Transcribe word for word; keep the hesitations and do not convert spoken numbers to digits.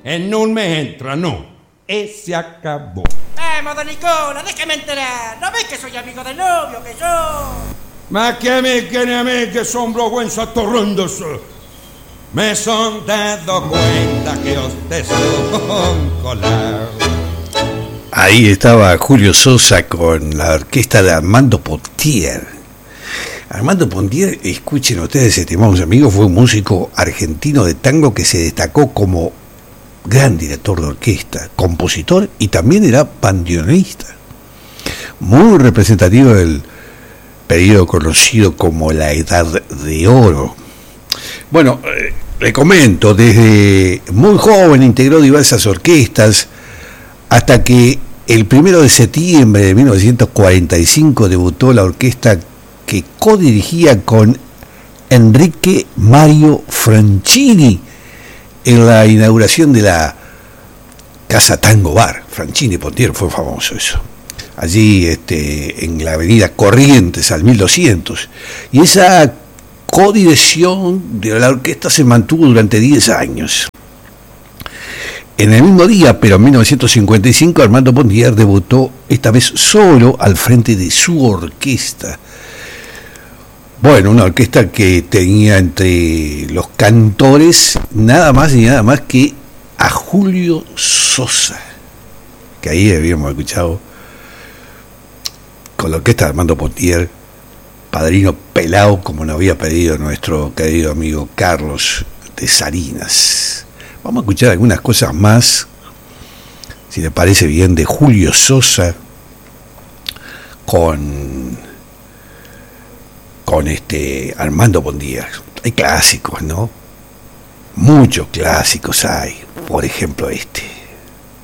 e non me entra, no. E se acabó. Vamos, don Nicola, déjame enterar. ¿No ves que soy amigo del novio, que yo? Ma che amiche ne amiche son vergüenza torrendos. Me son dado cuenta que ustedes son colado. Ahí estaba Julio Sosa con la orquesta de Armando Pontier. Armando Pontier, escuchen ustedes, estimados amigos, fue un músico argentino de tango que se destacó como gran director de orquesta, compositor y también era bandoneonista. Muy representativo del periodo conocido como la Edad de Oro. Bueno, eh, le comento, desde muy joven integró diversas orquestas hasta que el primero de septiembre de mil novecientos cuarenta y cinco debutó la orquesta que codirigía con Enrique Mario Franchini en la inauguración de la Casa Tango Bar. Franchini Pontier fue famoso eso. Allí este, en la avenida Corrientes al mil doscientos. Y esa codirección de la orquesta se mantuvo durante diez años. En el mismo día, pero en mil novecientos cincuenta y cinco, Armando Pontier debutó esta vez solo al frente de su orquesta. Bueno, una orquesta que tenía entre los cantores nada más y nada más que a Julio Sosa, que ahí habíamos escuchado con la orquesta de Armando Pontier, Padrino Pelao, como nos había pedido nuestro querido amigo Carlos de Salinas. Vamos a escuchar algunas cosas más, si le parece bien, de Julio Sosa con, con este Armando Pontier. Hay clásicos, ¿no? Muchos clásicos hay, por ejemplo este.